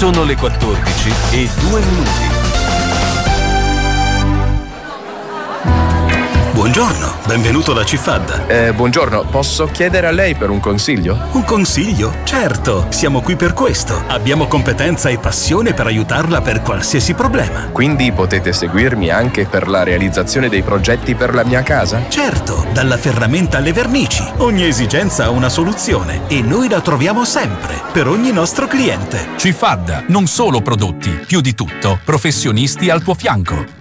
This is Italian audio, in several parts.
Sono le 14:02. Buongiorno, benvenuto da Cifad. Buongiorno, posso chiedere a lei per un consiglio? Un consiglio? Certo, siamo qui per questo. Abbiamo competenza e passione per aiutarla per qualsiasi problema. Quindi potete seguirmi anche per la realizzazione dei progetti per la mia casa? Certo, dalla ferramenta alle vernici. Ogni esigenza ha una soluzione e noi la troviamo sempre, per ogni nostro cliente. Cifad, non solo prodotti, più di tutto, professionisti al tuo fianco.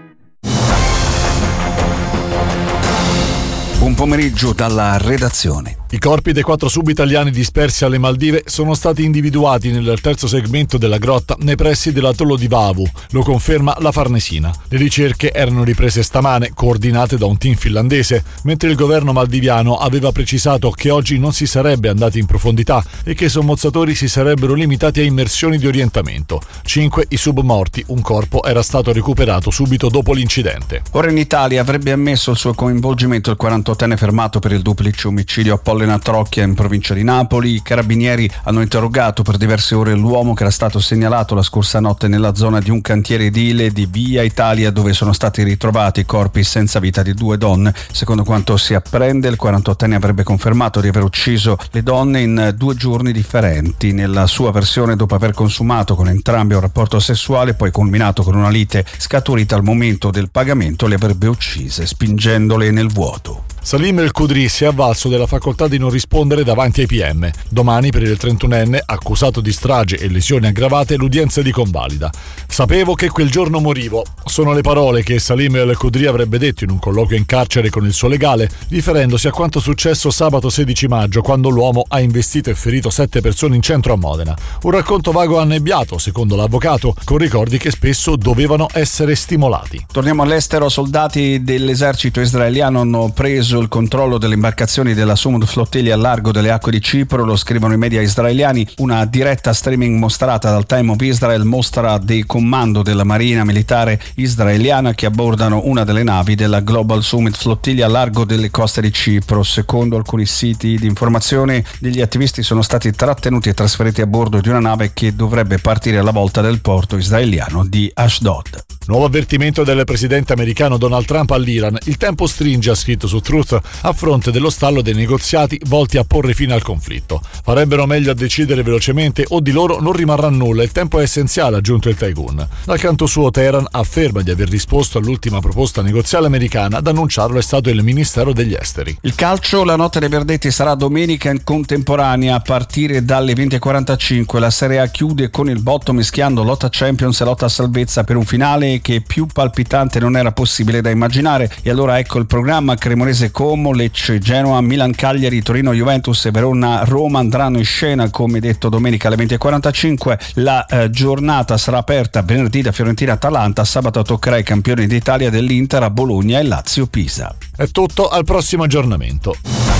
Buon pomeriggio dalla redazione. I corpi dei 4 sub-italiani dispersi alle Maldive sono stati individuati nel terzo segmento della grotta nei pressi dell'atollo di Vavu, lo conferma la Farnesina. Le ricerche erano riprese stamane, coordinate da un team finlandese, mentre il governo maldiviano aveva precisato che oggi non si sarebbe andati in profondità e che i sommozzatori si sarebbero limitati a immersioni di orientamento. 5 i submorti, un corpo era stato recuperato subito dopo l'incidente. Ora in Italia avrebbe ammesso il suo coinvolgimento il 48enne fermato per il duplice omicidio a Pollena Trocchia in provincia di Napoli. I carabinieri hanno interrogato per diverse ore l'uomo che era stato segnalato la scorsa notte nella zona di un cantiere edile di Via Italia, dove sono stati ritrovati i corpi senza vita di 2 donne. Secondo quanto si apprende, il 48enne avrebbe confermato di aver ucciso le donne in 2 giorni differenti. Nella sua versione, dopo aver consumato con entrambe un rapporto sessuale, poi culminato con una lite scaturita al momento del pagamento, le avrebbe uccise spingendole nel vuoto. Salim El Khudri si è avvalso della facoltà di non rispondere davanti ai PM. Domani per il 31enne, accusato di strage e lesioni aggravate, l'udienza di convalida. Sapevo che quel giorno morivo. Sono le parole che Salim El Khudri avrebbe detto in un colloquio in carcere con il suo legale, riferendosi a quanto successo sabato 16 maggio, quando l'uomo ha investito e ferito 7 persone in centro a Modena. Un racconto vago e annebbiato, secondo l'avvocato, con ricordi che spesso dovevano essere stimolati. Torniamo all'estero. Soldati dell'esercito israeliano hanno preso il controllo delle imbarcazioni della Sumud Flottiglia al largo delle acque di Cipro, lo scrivono i media israeliani. Una diretta streaming mostrata dal Time of Israel mostra dei comando della Marina Militare israeliana che abbordano una delle navi della Global Summit Flottiglia al largo delle coste di Cipro. Secondo alcuni siti di informazione, degli attivisti sono stati trattenuti e trasferiti a bordo di una nave che dovrebbe partire alla volta del porto israeliano di Ashdod. Nuovo avvertimento del presidente americano Donald Trump all'Iran. Il tempo stringe, ha scritto su Truth, a fronte dello stallo dei negoziati volti a porre fine al conflitto. Farebbero meglio a decidere velocemente o di loro non rimarrà nulla, il tempo è essenziale, ha aggiunto il Tycoon. Dal canto suo Teheran afferma di aver risposto all'ultima proposta negoziale americana, ad annunciarlo è stato il Ministero degli Esteri. Il calcio, la notte dei verdetti sarà domenica in contemporanea a partire dalle 20:45. La Serie A chiude con il botto mischiando lotta Champions e lotta salvezza per un finale che più palpitante non era possibile da immaginare. E allora ecco il programma: Cremonese Como, Lecce Genoa, Milan Cagliari, Torino Juventus e Verona Roma andranno in scena come detto domenica alle 20:45. La giornata sarà aperta venerdì da Fiorentina Atalanta, sabato toccherà ai campioni d'Italia dell'Inter a Bologna e Lazio Pisa. È tutto, al prossimo aggiornamento.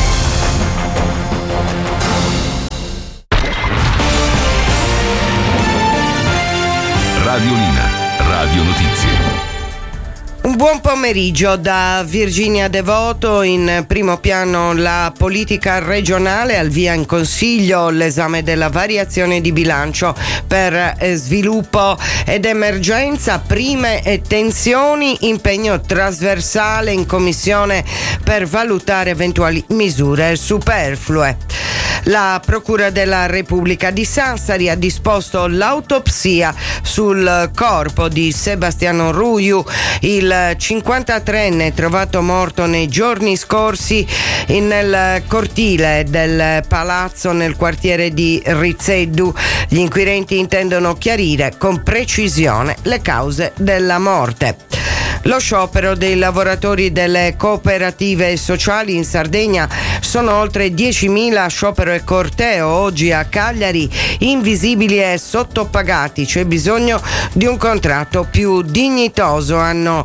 Radiolina, Radio Notizie. Un buon pomeriggio da Virginia Devoto. In primo piano la politica regionale, al via in Consiglio l'esame della variazione di bilancio per sviluppo ed emergenza, prime tensioni, impegno trasversale in Commissione per valutare eventuali misure superflue. La Procura della Repubblica di Sassari ha disposto l'autopsia sul corpo di Sebastiano Ruiu, il 53enne trovato morto nei giorni scorsi nel cortile del palazzo nel quartiere di Rizzeddu. Gli inquirenti intendono chiarire con precisione le cause della morte. Lo sciopero dei lavoratori delle cooperative sociali in Sardegna: sono oltre 10.000 sciopero e corteo oggi a Cagliari, invisibili e sottopagati. C'è bisogno di un contratto più dignitoso, hanno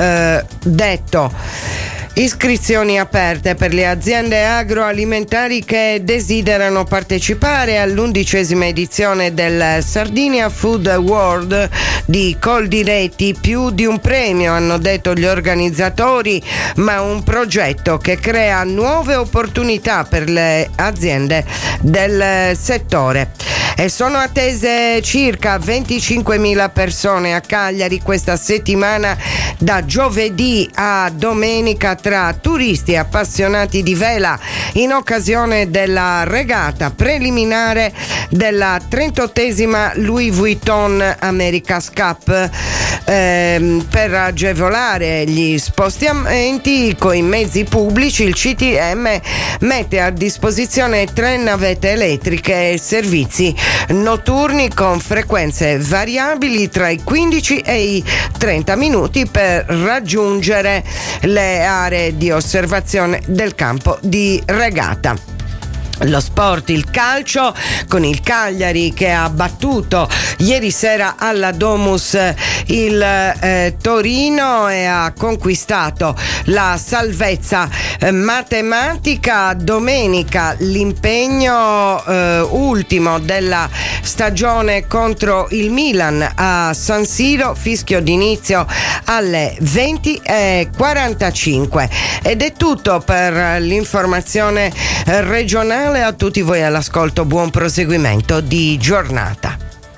detto. Iscrizioni aperte per le aziende agroalimentari che desiderano partecipare all'11ª edizione del Sardinia Food Award di Coldiretti. Più di un premio, hanno detto gli organizzatori, ma un progetto che crea nuove opportunità per le aziende del settore. e sono attese circa 25.000 persone a Cagliari questa settimana da giovedì a domenica tra turisti e appassionati di vela in occasione della regata preliminare della 38esima Louis Vuitton America's Cup. Per agevolare gli spostamenti coi mezzi pubblici il CTM mette a disposizione 3 navette elettriche e servizi notturni con frequenze variabili tra i 15 e i 30 minuti per raggiungere le aree di osservazione del campo di regata. Lo sport, il calcio, con il Cagliari che ha battuto ieri sera alla Domus il Torino e ha conquistato la salvezza matematica. Domenica l'impegno ultimo della stagione contro il Milan a San Siro, fischio d'inizio alle 20:45. Ed è tutto per l'informazione regionale. A tutti voi all'ascolto, buon proseguimento di giornata.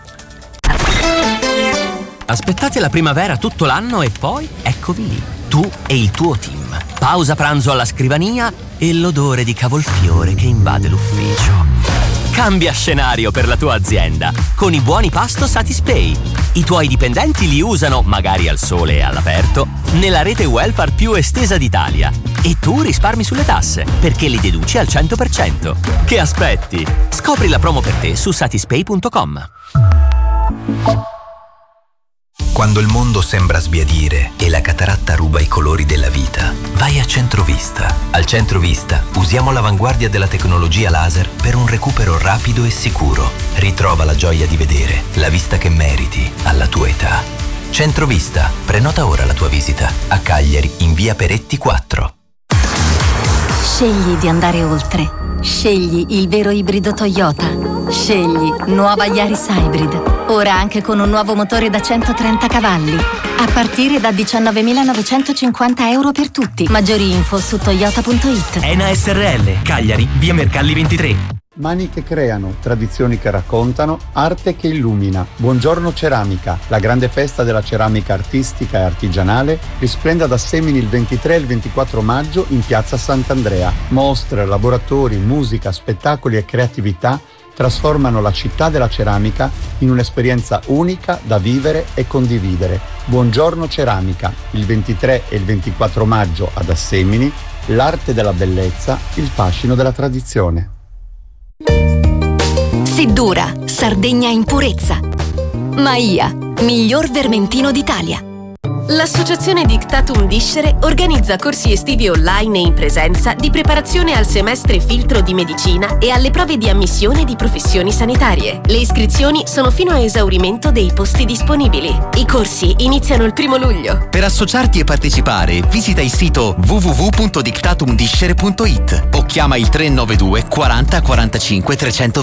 Aspettate la primavera tutto l'anno e poi eccovi lì, tu e il tuo team. Pausa pranzo alla scrivania e l'odore di cavolfiore che invade l'ufficio. Cambia scenario per la tua azienda con i buoni pasto Satispay. I tuoi dipendenti li usano, magari al sole e all'aperto, nella rete welfare più estesa d'Italia. E tu risparmi sulle tasse, perché li deduci al 100%. Che aspetti? Scopri la promo per te su satispay.com. Quando il mondo sembra sbiadire e la cataratta ruba i colori della vita, vai a Centrovista. Al Centrovista usiamo l'avanguardia della tecnologia laser per un recupero rapido e sicuro. Ritrova la gioia di vedere, la vista che meriti alla tua età. Centrovista, prenota ora la tua visita. A Cagliari, in via Peretti 4. Scegli di andare oltre. Scegli il vero ibrido Toyota. Scegli nuova Yaris Hybrid. Ora anche con un nuovo motore da 130 cavalli. A partire da 19.950 euro per tutti. Maggiori info su toyota.it. Ena SRL, Cagliari, via Mercalli 23. Mani che creano, tradizioni che raccontano, arte che illumina. Buongiorno Ceramica, la grande festa della ceramica artistica e artigianale, risplende ad Assemini il 23 e il 24 maggio in piazza Sant'Andrea. Mostre, laboratori, musica, spettacoli e creatività trasformano la città della ceramica in un'esperienza unica da vivere e condividere. Buongiorno Ceramica, il 23 e il 24 maggio ad Assemini, l'arte della bellezza, il fascino della tradizione. Seddura, Sardegna in purezza. Maia, miglior vermentino d'Italia. L'Associazione Dictatum Discere organizza corsi estivi online e in presenza di preparazione al semestre filtro di medicina e alle prove di ammissione di professioni sanitarie. Le iscrizioni sono fino a esaurimento dei posti disponibili. I corsi iniziano il 1 luglio. Per associarti e partecipare, visita il sito www.dictatumdiscere.it o chiama il 392 40 45 320.